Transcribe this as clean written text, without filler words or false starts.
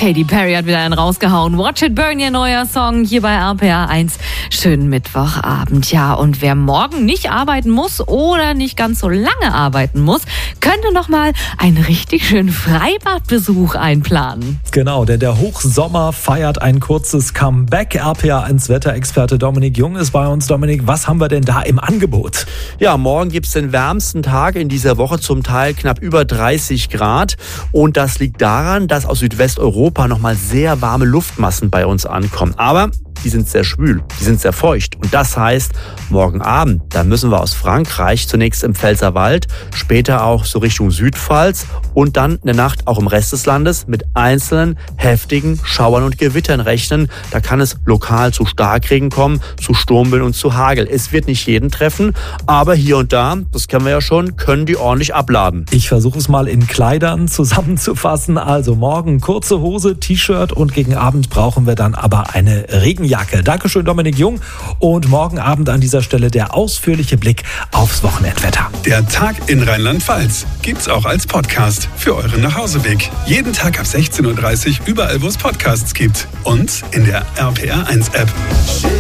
Katy Perry hat wieder einen rausgehauen. Watch It Burn, ihr neuer Song hier bei RPR 1. Schönen Mittwochabend. Ja, und wer morgen nicht arbeiten muss oder nicht ganz so lange arbeiten muss, könnte noch mal einen richtig schönen Freibadbesuch einplanen. Genau, denn der Hochsommer feiert ein kurzes Comeback. RPR 1 Wetterexperte Dominik Jung ist bei uns. Dominik, was haben wir denn da im Angebot? Ja, morgen gibt es den wärmsten Tag in dieser Woche, zum Teil knapp über 30 Grad. Und das liegt daran, dass aus Südwesteuropa nochmal sehr warme Luftmassen bei uns ankommen. Aber die sind sehr schwül, die sind sehr feucht. Und das heißt, morgen Abend, da müssen wir aus Frankreich zunächst im Pfälzerwald, später auch so Richtung Südpfalz und dann in der Nacht auch im Rest des Landes mit einzelnen heftigen Schauern und Gewittern rechnen. Da kann es lokal zu Starkregen kommen, zu Sturmböen und zu Hagel. Es wird nicht jeden treffen, aber hier und da, das kennen wir ja schon, können die ordentlich abladen. Ich versuche es mal in Kleidern zusammenzufassen. Also morgen kurze Hose, T-Shirt und gegen Abend brauchen wir dann aber eine Regenjacke. Dankeschön, Dominik Jung. Und morgen Abend an dieser Stelle der ausführliche Blick aufs Wochenendwetter. Der Tag in Rheinland-Pfalz gibt's auch als Podcast für euren Nachhauseweg. Jeden Tag ab 16:30 Uhr überall, wo es Podcasts gibt. Und in der RPR 1 App.